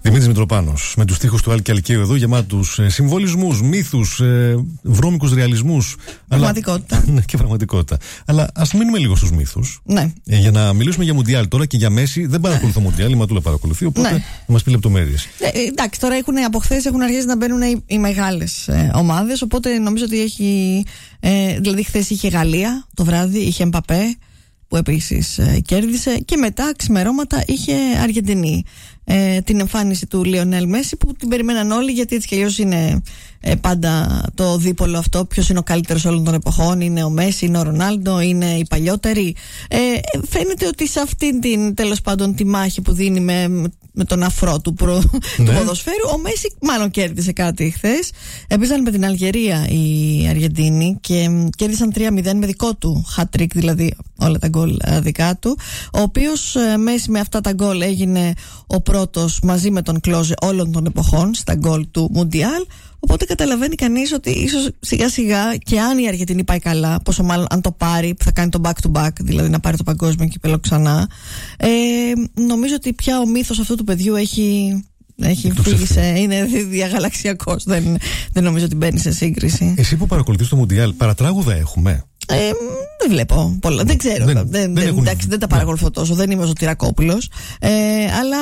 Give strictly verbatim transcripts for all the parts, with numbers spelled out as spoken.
Δημήτρης Μητροπάνος, με τους στίχους του Άλκη Αλκαίου εδώ, γεμάτους ε, συμβολισμούς, μύθους, ε, βρώμικους ρεαλισμούς. Πραγματικότητα. Αλλά, ναι, και πραγματικότητα. Αλλά ας μείνουμε λίγο στους μύθους. Ναι. Ε, για να μιλήσουμε για Μουντιάλ τώρα και για Μέση. Δεν παρακολουθώ Μουντιάλ, η Ματούλα παρακολουθεί, οπότε ναι. θα μας πει λεπτομέρειες. Ε, εντάξει, τώρα έχουν, από χθες έχουν αρχίσει να μπαίνουν οι, οι μεγάλες ε, ομάδες, οπότε νομίζω ότι έχει. Ε, δηλαδή, χθες είχε Γαλλία το βράδυ, είχε Εμπαπέ, που επίσης ε, κέρδισε, και μετά ξημερώματα είχε Αργεντινή. Ε, την εμφάνιση του Λιονέλ Μέση, που την περιμέναν όλοι, γιατί έτσι κι αλλιώς είναι ε, πάντα το δίπολο αυτό. Ποιος είναι ο καλύτερος όλων των εποχών? Είναι ο Μέση, είναι ο Ρονάλντο, είναι οι παλιότεροι. Ε, φαίνεται ότι σε αυτήν την, τέλος πάντων, τη μάχη που δίνει με, με τον αφρό του, προ, ναι. του ποδοσφαίρου, ο Μέση μάλλον κέρδισε κάτι χθες. Έπαιζαν με την Αλγερία οι Αργεντίνοι και κέρδισαν τρία μηδέν με δικό του hat-trick, δηλαδή όλα τα γκολ δικά του. Ο οποίος ε, Μέση με αυτά τα γκολ έγινε ο πρώτος μαζί με τον Κλόζε όλων των εποχών στα γκολ του Μουντιάλ. Οπότε καταλαβαίνει κανείς ότι ίσως σιγά σιγά, και αν η Αργεντινή πάει καλά, πόσο μάλλον αν το πάρει, που θα κάνει το back to back, δηλαδή να πάρει το παγκόσμιο κύπελλο ξανά, ε, νομίζω ότι πια ο μύθος αυτού του παιδιού έχει, έχει φύγει σε, είναι διαγαλαξιακός. Δεν, δεν νομίζω ότι μπαίνει σε σύγκριση. Εσύ που παρακολουθείς το Μουντιάλ, παρατράγουδα έχουμε? Ε, δεν βλέπω πολλά. Δεν ξέρω. Δεν, δεν, δεν, δεν, έχουν... εντάξει, δεν τα παρακολουθώ τόσο. Δεν είμαι ο Ζωτηρακόπουλος. Ε, αλλά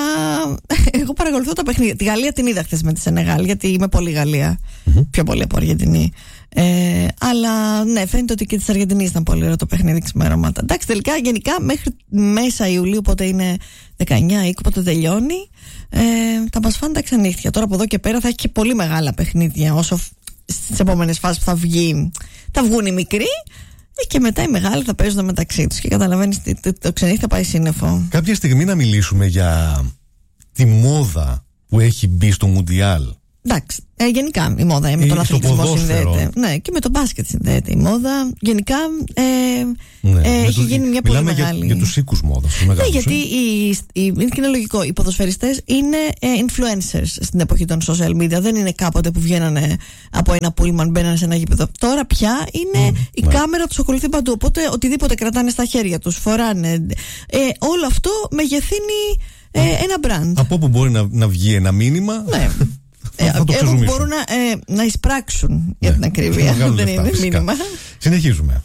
εγώ παρακολουθώ τα παιχνίδια. Τη Γαλλία την είδα χθες με τη Σενεγάλ, γιατί είμαι πολύ Γαλλία. Mm-hmm. Πιο πολύ από Αργεντινή. Ε, αλλά ναι, φαίνεται ότι και της Αργεντινής ήταν πολύ ωραίο το παιχνίδι ξημέρωματα. Εντάξει, τελικά γενικά μέχρι μέσα Ιουλίου, πότε είναι δεκαεννιά είκοσι, πότε τελειώνει, ε, θα μας φάνε τα ξενύχτια. Τώρα από εδώ και πέρα θα έχει και πολύ μεγάλα παιχνίδια. Όσο στις επόμενες φάσεις που θα βγει, θα βγουν οι μικροί. Και μετά οι μεγάλοι θα παίζουν μεταξύ τους. Και καταλαβαίνεις, το, το ξενύχτη θα πάει σύννεφο. Κάποια στιγμή να μιλήσουμε για τη μόδα που έχει μπει στο Μουντιάλ. Εντάξει, ε, γενικά η μόδα με τον αθλητισμό συνδέεται. Ναι, και με το μπάσκετ συνδέεται η μόδα. Γενικά ε, ναι, ε, έχει το, γίνει μια πολύ μιλάμε μεγάλη. Για, για τους οίκους μόδας. Ναι, γιατί οι, οι, είναι και είναι λογικό. Οι ποδοσφαιριστές είναι ε, influencers στην εποχή των social media. Δεν είναι κάποτε που βγαίνανε από ένα πούλμαν, μπαίνανε σε ένα γήπεδο. Τώρα πια είναι mm, η ναι. κάμερα τους ακολουθεί παντού. Οπότε οτιδήποτε κρατάνε στα χέρια τους, φοράνε. Ε, όλο αυτό μεγεθύνει ε, ένα brand. Από όπου μπορεί να, να βγει ένα μήνυμα. Ναι. Ε, ε, μπορούν να, ε, να εισπράξουν, ναι, για την ακρίβεια. Δεν είναι μήνυμα. Συνεχίζουμε.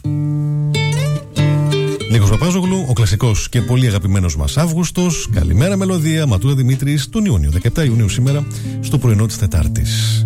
Νίκος Παπάζογλου, ο κλασικός και πολύ αγαπημένος μας Αύγουστος. Καλημέρα μελωδία, Ματούλα Δημήτρης, τον Ιούνιο, δεκαεπτά Ιουνίου σήμερα, στο πρωινό της Τετάρτης.